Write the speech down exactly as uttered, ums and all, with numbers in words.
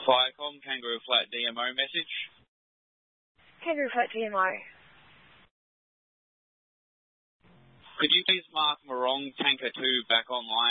Firecom, Kangaroo Flat D M O message. Kangaroo Flat D M O. Could you please mark Morong Tanker two back online?